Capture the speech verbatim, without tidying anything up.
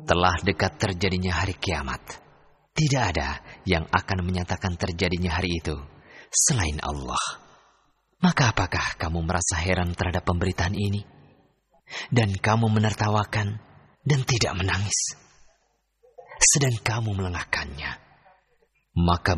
telah dekat terjadinya hari kiamat. Tidak ada yang akan menyatakan terjadinya hari itu selain Allah. Maka apakah kamu merasa heran terhadap pemberitaan ini? Dan kamu menertawakan dan tidak menangis, sedang kamu melengahkannya. Maka